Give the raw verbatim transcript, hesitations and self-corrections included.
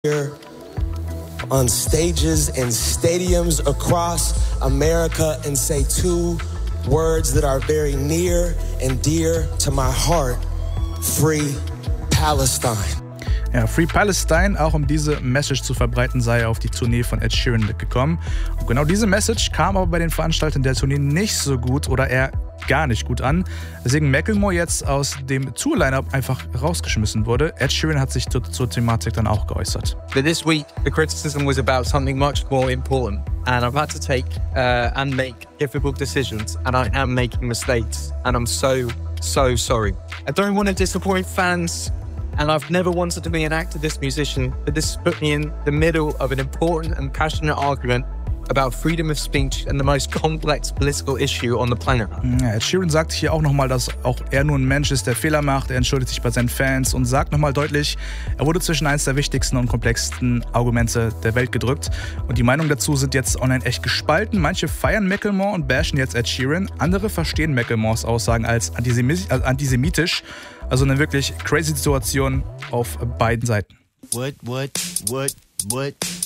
here on stages and stadiums across America and say two words that are very near and dear to my heart. Free Palestine. Ja, Free Palestine, auch um diese Message zu verbreiten, sei er auf die Tournee von Ed Sheeran gekommen. Und genau diese Message kam aber bei den Veranstaltern der Tournee nicht so gut oder eher gar nicht gut an, weswegen Macklemore jetzt aus dem Tour-Line-Up einfach rausgeschmissen wurde. Ed Sheeran hat sich zur, zur Thematik dann auch geäußert. But this week, the criticism was about something much more important. And I've had to take uh, and make difficult decisions. And I am making mistakes. And I'm so, so sorry. I don't want to disappoint fans. And I've never wanted to be an activist musician, but this put me in the middle of an important and passionate argument about freedom of speech and the most complex political issue on the planet. Ja, Ed Sheeran sagt hier auch nochmal, dass auch er nur ein Mensch ist, der Fehler macht. Er entschuldigt sich bei seinen Fans und sagt nochmal deutlich, er wurde zwischen eines der wichtigsten und komplexesten Argumente der Welt gedrückt. Und die Meinungen dazu sind jetzt online echt gespalten. Manche feiern Macklemore und bashen jetzt Ed Sheeran. Andere verstehen Macklemores Aussagen als antisemitisch. Also eine wirklich crazy Situation auf beiden Seiten. What, what, what, what?